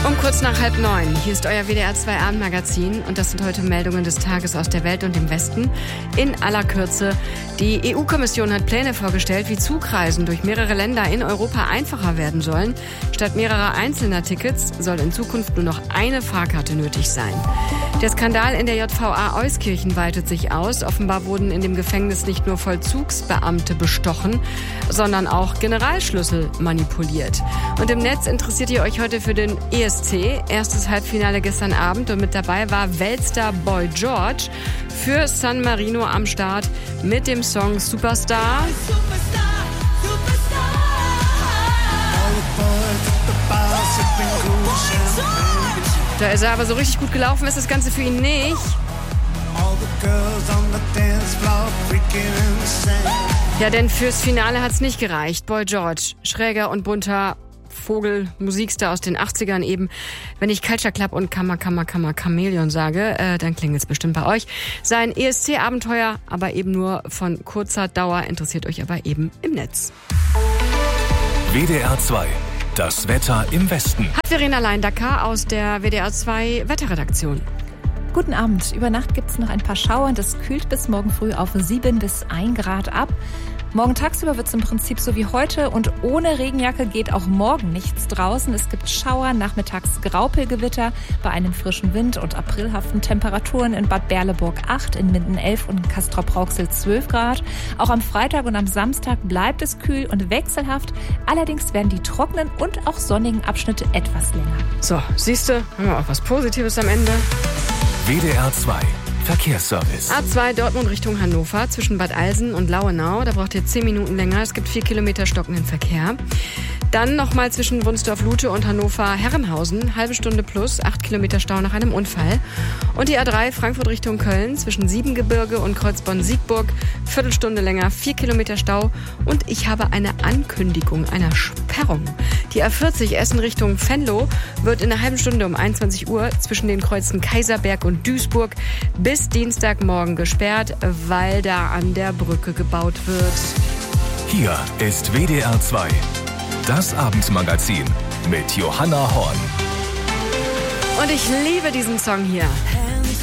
Kurz nach 8:30. Hier ist euer WDR 2 Abendmagazin und das sind heute Meldungen des Tages aus der Welt und dem Westen. In aller Kürze. Die EU-Kommission hat Pläne vorgestellt, wie Zugreisen durch mehrere Länder in Europa einfacher werden sollen. Statt mehrerer einzelner Tickets soll in Zukunft nur noch eine Fahrkarte nötig sein. Der Skandal in der JVA Euskirchen weitet sich aus. Offenbar wurden in dem Gefängnis nicht nur Vollzugsbeamte bestochen, sondern auch Generalschlüssel manipuliert. Und im Netz interessiert ihr euch heute für den ESC. Erstes Halbfinale gestern Abend und mit dabei war Weltstar Boy George für San Marino am Start mit dem Song Superstar. Da ist er aber so richtig gut gelaufen, ist das Ganze für ihn nicht. Ja, denn fürs Finale hat's nicht gereicht. Boy George, schräger und bunter Vogel, Musikstar aus den 80ern eben. Wenn ich Culture Club und Chameleon sage, dann klingelt's bestimmt bei euch. Sein ESC-Abenteuer, aber eben nur von kurzer Dauer, interessiert euch aber eben im Netz. WDR 2, das Wetter im Westen. Hat Verena Leindacker aus der WDR 2 Wetterredaktion. Guten Abend. Über Nacht gibt es noch ein paar Schauer und es kühlt bis morgen früh auf 7 bis 1 Grad ab. Morgen tagsüber wird es im Prinzip so wie heute und ohne Regenjacke geht auch morgen nichts draußen. Es gibt Schauer, nachmittags Graupelgewitter bei einem frischen Wind und aprilhaften Temperaturen in Bad Berleburg 8, in Minden 11 und in Castrop-Rauxel 12 Grad. Auch am Freitag und am Samstag bleibt es kühl und wechselhaft. Allerdings werden die trockenen und auch sonnigen Abschnitte etwas länger. So, siehste, haben wir auch was Positives am Ende. WDR 2 Verkehrsservice. A2 Dortmund Richtung Hannover zwischen Bad Alsen und Lauenau. Da braucht ihr 10 Minuten länger. Es gibt 4 Kilometer stockenden Verkehr. Dann nochmal zwischen Wunsdorf-Lute und Hannover-Herrenhausen. Halbe Stunde plus, 8 Kilometer Stau nach einem Unfall. Und die A3 Frankfurt Richtung Köln zwischen Siebengebirge und Kreuzbonn-Siegburg. Viertelstunde länger, 4 Kilometer Stau. Und ich habe eine Ankündigung einer Sperrung. Die A40 Essen Richtung Venlo wird in einer halben Stunde um 21 Uhr zwischen den Kreuzen Kaiserberg und Duisburg bis Dienstagmorgen gesperrt, weil da an der Brücke gebaut wird. Hier ist WDR 2. Das Abendmagazin mit Johanna Horn. Und ich liebe diesen Song hier.